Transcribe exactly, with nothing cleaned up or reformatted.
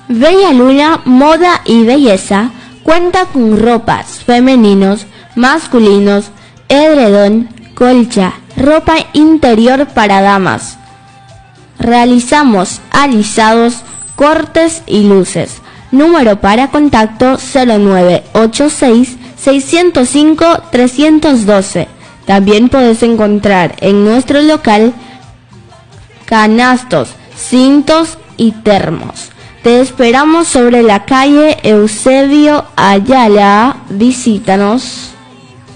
Bella Luna Moda y Belleza cuenta con ropas femeninos, masculinos, edredón, colcha, ropa interior para damas. Realizamos alisados, cortes y luces. Número para contacto cero nueve ocho seis, seis cero cinco, tres uno dos. También puedes encontrar en nuestro local canastos, cintos y termos. Te esperamos sobre la calle Eusebio Ayala. Visítanos.